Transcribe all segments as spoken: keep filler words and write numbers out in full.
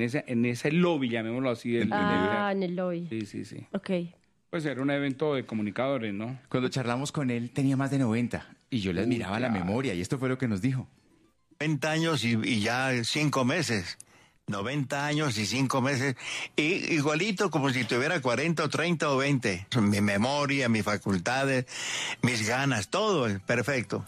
ese, en ese lobby, llamémoslo así. Del, Ah, del, en el lobby. sí, sí, sí. Ok. Pues era un evento de comunicadores, ¿no? Cuando charlamos con él tenía más de noventa y yo le Uy, admiraba la claro. memoria y esto fue lo que nos dijo. noventa años y, y ya cinco meses. noventa años y cinco meses. Y igualito como si tuviera cuarenta o treinta o veinte. Mi memoria, mis facultades, mis ganas, todo es perfecto.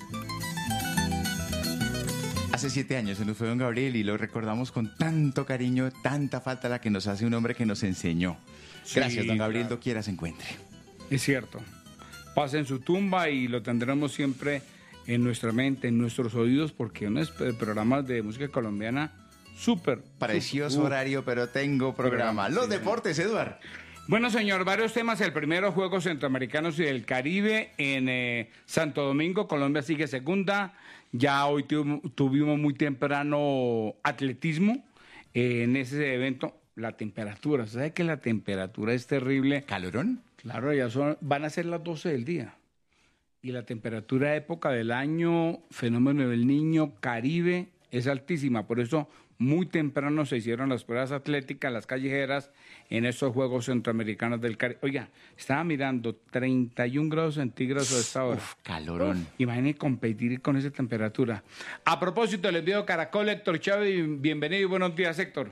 Hace siete años se nos fue don Gabriel y lo recordamos con tanto cariño, tanta falta la que nos hace un hombre que nos enseñó. Gracias, Sí, don Gabriel, claro. doquiera se encuentre. Es cierto. Pasa en su tumba y lo tendremos siempre en nuestra mente, en nuestros oídos, porque unos programas de música colombiana súper. Precioso súper- horario, pero tengo programa. Programa, Los sí, deportes, Eduard. Bueno, señor, varios temas. El primero, Juegos Centroamericanos y del Caribe en eh, Santo Domingo. Colombia sigue segunda. Ya hoy tu- tuvimos muy temprano atletismo eh, en ese evento. La temperatura, ¿sabe que la temperatura es terrible? ¿Calorón? Claro, ya son, van a ser las doce del día. Y la temperatura época del año, fenómeno del Niño, Caribe, es altísima. Por eso, muy temprano se hicieron las pruebas atléticas, las callejeras, en estos Juegos Centroamericanos del Caribe. Oiga, estaba mirando treinta y un grados centígrados a esta hora. Uf, calorón. Imagínense competir con esa temperatura. A propósito, les envío Caracol, Héctor Chávez. Bienvenido y buenos días, Héctor.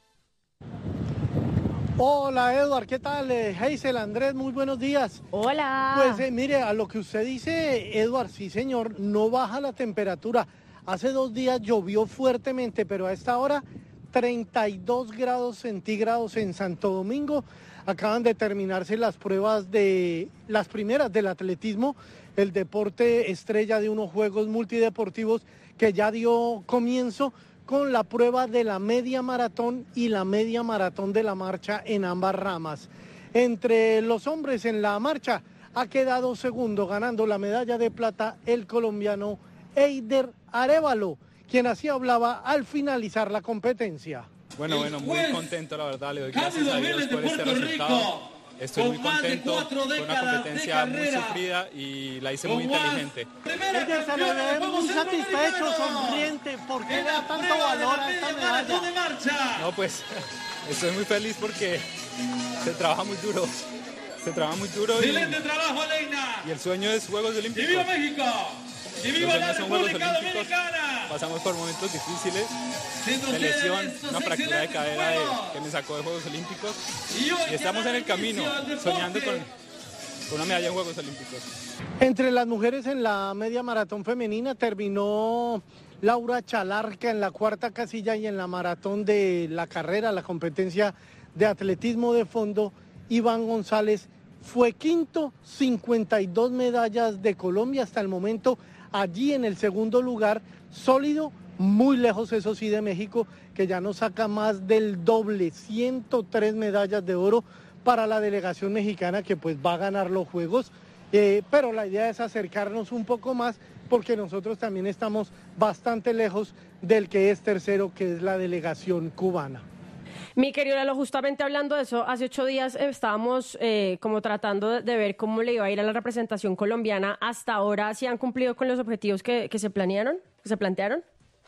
Hola, Edward, ¿qué tal? Eh, Hazel, Andrés, muy buenos días. Hola. Pues eh, mire, a lo que usted dice, Edward, sí señor, no baja la temperatura. Hace dos días llovió fuertemente, pero a esta hora treinta y dos grados centígrados en Santo Domingo. Acaban de terminarse las pruebas de las primeras del atletismo, el deporte estrella de unos Juegos Multideportivos que ya dio comienzo con la prueba de la media maratón y la media maratón de la marcha en ambas ramas. Entre los hombres en la marcha ha quedado segundo, ganando la medalla de plata el colombiano Eider Arévalo, quien así hablaba al finalizar la competencia. Bueno, bueno, muy contento, la verdad, le doy gracias a Dios por este resultado. Estoy muy contento, fue una competencia muy sufrida y la hice muy inteligente. Eider se le ve muy satisfecho, sonriente, ¿por qué le da tanto valor a esta medalla? No, pues, estoy muy feliz porque se trabaja muy duro, se trabaja muy duro y, trabajo, Aleina! y el sueño es Juegos Olímpicos. ¡Y viva México! ¡Y Los viva la sueños son Juegos República Olímpicos. Dominicana! Pasamos por momentos difíciles, Siendo de lesión, ustedes una sus fractura de excelentes cadera de- juegos. que me sacó de Juegos Olímpicos. Y, hoy Y estamos que en el da camino, inicio al deporte. soñando con, con una medalla en Juegos Olímpicos. Entre las mujeres en la media maratón femenina terminó Laura Chalarca en la cuarta casilla y en la maratón de la carrera, la competencia de atletismo de fondo, Iván González fue quinto, cincuenta y dos medallas de Colombia hasta el momento, allí en el segundo lugar, sólido, muy lejos eso sí de México, que ya nos saca más del doble, ciento tres medallas de oro para la delegación mexicana que pues va a ganar los Juegos. Eh, pero la idea es acercarnos un poco más porque nosotros también estamos bastante lejos del que es tercero, que es la delegación cubana. Mi querido Lalo, justamente hablando de eso, hace ocho días eh, estábamos eh, como tratando de, de ver cómo le iba a ir a la representación colombiana. Hasta ahora, ¿sí han cumplido con los objetivos que, que se planearon, que se plantearon?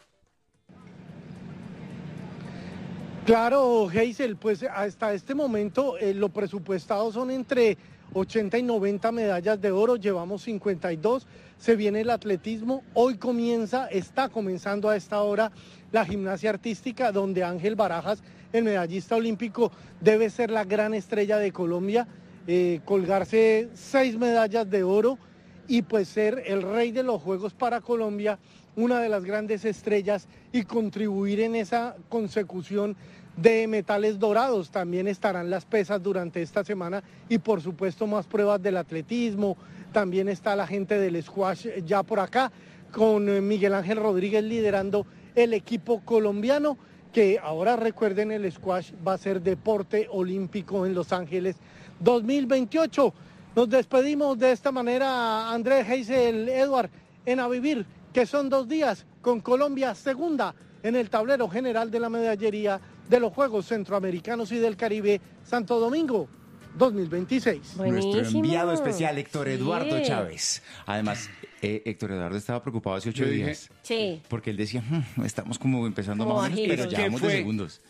Claro, Hazel, pues hasta este momento eh, lo presupuestado son entre ochenta y noventa medallas de oro, llevamos cincuenta y dos, se viene el atletismo, hoy comienza, está comenzando a esta hora la gimnasia artística, donde Ángel Barajas, el medallista olímpico, debe ser la gran estrella de Colombia, eh, colgarse seis medallas de oro y pues ser el rey de los Juegos para Colombia, una de las grandes estrellas y contribuir en esa consecución de metales dorados. También estarán las pesas durante esta semana y por supuesto más pruebas del atletismo. También está la gente del squash ya por acá, con Miguel Ángel Rodríguez liderando el equipo colombiano, que ahora recuerden, el squash va a ser deporte olímpico en Los Ángeles dos mil veintiocho. Nos despedimos de esta manera, Andrés, Hazel, Edward, en A Vivir, que son dos días con Colombia segunda en el tablero general de la medallería de los Juegos Centroamericanos y del Caribe Santo Domingo dos mil veintiséis. Buenísimo. Nuestro enviado especial, Héctor Sí. Eduardo Chávez. Además, eh, Héctor Eduardo estaba preocupado hace ocho Yo dije- días. Sí. Porque él decía, "Hmm, estamos como empezando Como más o menos, bajito. pero ¿Qué ya vamos de fue? segundos.